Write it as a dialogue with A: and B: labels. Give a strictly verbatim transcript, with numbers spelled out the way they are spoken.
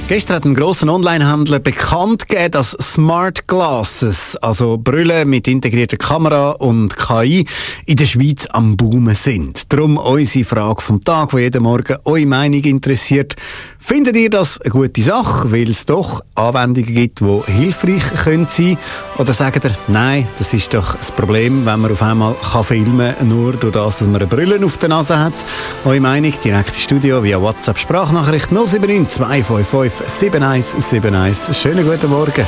A: Gestern hat ein grosser Onlinehandel bekannt gegeben, dass Smart Glasses, also Brillen mit integrierter Kamera und K I, in der Schweiz am Boomen sind. Darum unsere Frage vom Tag, die jeden Morgen eure Meinung interessiert. Findet ihr das eine gute Sache, weil es doch Anwendungen gibt, die hilfreich sein können? Oder sagt ihr, nein, das ist doch das Problem, wenn man auf einmal kann filmen kann, nur durch das, dass man eine Brille auf der Nase hat? Eure Meinung direkt ins Studio via WhatsApp-Sprachnachricht null sieben neun zwei fünf fünf sieben eins sieben eins. Schönen guten Morgen.